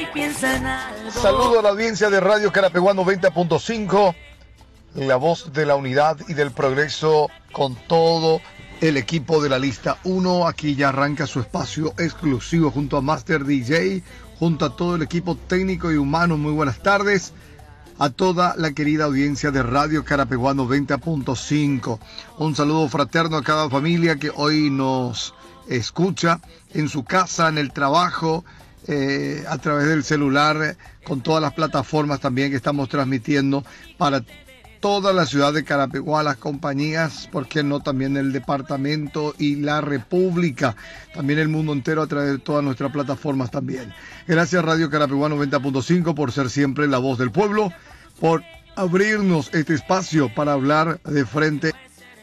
piensa en algo. Saludo a la audiencia de Radio Carapeguá 90.5, la voz de la unidad y del progreso con todo el equipo de la lista 1. Aquí ya arranca su espacio exclusivo junto a Master DJ, junto a todo el equipo técnico y humano. Muy buenas tardes a toda la querida audiencia de Radio Carapeguá 90.5. Un saludo fraterno a cada familia que hoy nos escucha en su casa, en el trabajo, a través del celular, con todas las plataformas también que estamos transmitiendo para toda la ciudad de Carapeguá, las compañías, ¿por qué no? También el departamento y la república, también el mundo entero a través de todas nuestras plataformas también. Gracias Radio Carapeguá 90.5 por ser siempre la voz del pueblo, por abrirnos este espacio para hablar de frente